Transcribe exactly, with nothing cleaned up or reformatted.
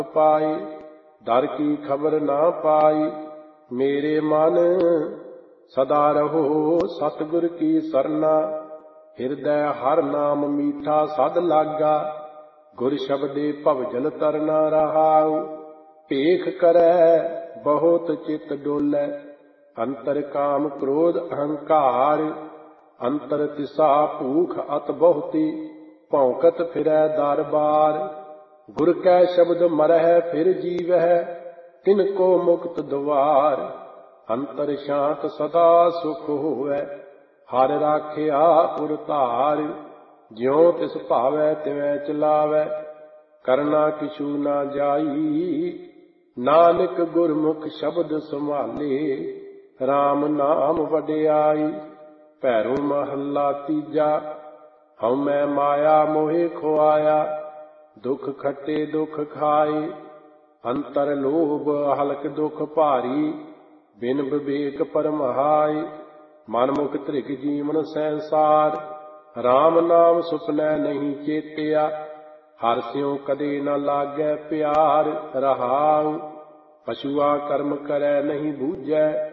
पाए, डर की खबर ना पाई। मेरे मन सदा रहो सतगुर की सरना, हिरदय हर नाम मीठा सद लागा। गुर शब्दे भवजल तरना रहाऊ, भेख करै बहुत चित डोलै। अंतर काम क्रोध अहंकार, अंतर तिसा भूख अत बहुती। भौंकत फिरै दर बार, गुर कै शब्द मरह फिर जीवह, तिनको मुक्त द्वार। अंतर शांत सदा सुख होवै, हर राखिया उर धार। ज्यों तिस भावै तिवैं चलावै, करना किछू ना जाई। नानक गुरमुख शब्द संभाले, राम नाम वडियाई। भैरो महला तीजा, हਉ मैं माया मोहे खुआया। दुख खट्टे दुख खाए, अंतर लोभ हलक दुख भारी। बिन विवेक परमहाय, मनमुख धृग जीवन संसार। राम नाम सुपनै नहीं चेतिया, हर स्यों कदे न लागै प्यार। रहाउ पशुआ कर्म करै नहीं बूझै,